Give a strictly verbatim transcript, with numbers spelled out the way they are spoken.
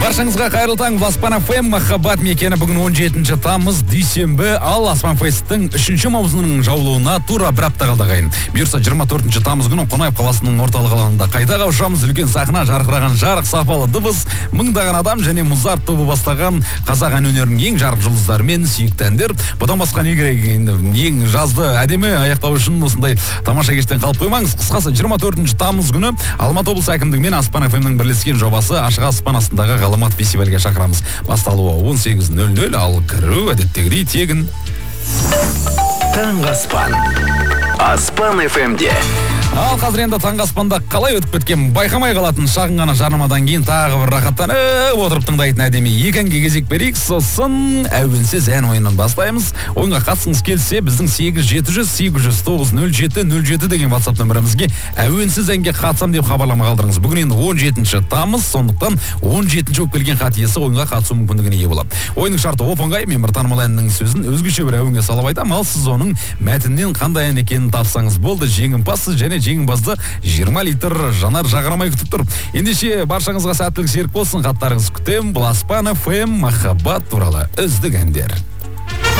Баршаңызға қайырлы таң. Аспан эф эм махаббат мекені. Бүгін он жетінші тамыз дүйсенбі, ал Аспан фесттің үшінші маусымының жабылуына тура бір апта қалды ағайын. Бұйырса жиырма төртінші тамыз күні Қонаев қаласының орталық алаңында қайта қауышамыз. Үлкен сахна, жарқыраған жарық, сапалы дыбыс, мыңдаған адам және Музарт тобы бастаған қазақ ән өнерінің ең жарық жұлдыздары мен сүйікті әндер. Бұдан басқа не керек, ең жазды әдемі аяқтау үшін осындай тамаша кештен қалып қоймаңыз. Қысқасы жиырма төртінші тамыз күні Алматы облысы әкімдігімен Аспан эф эм-нің бірлескен жобасы Ашық аспан астындағы ғаламат фестивальге шақырамыз. Басталуы он сегіз нөл нөл, ал кіру әдеттегідей тегін. Таңғы аспан. Аспан эф эм-де. Ал қазір енді таңғы аспанда қалай өтіп кеткен байқамай қалатын шағын ғана жарнамадан кейін тағы бір рахаттанып отырып тыңдайтын әдемі екі әнге кезек берейік. Сосын әуенсіз ән ойынын бастаймыз. Ойынға қатысыңыз келсе, біздің сегіз жеті жүз сегіз жүз тоғыз нөл жеті нөл жеті деген WhatsApp нөмірімізге әуенсіз әнге қатысам деп хабарлама қалдырыңыз. Бүгін енді он жетінші тамыз, сондықтан он жетінші болып келген хат иесі ойынға қатысу мүмкіндігіне ие болады. Ойынның шарты оп-оңай. Мен бір танымал әннің сөзін өзгеше бір әуенге салып айтамын, ал сіз оның мәтіннен қандай ән екенін тапсаңыз болды. Жеңімпазсыз және жеңімпазды жиырма литр жанар жағармай күтіп тұр. Ендеше баршаңызға сәттілік серік болсын. Хаттарыңыз күтем. Бұл Аспан эф эм махаббат туралы үздік әндер.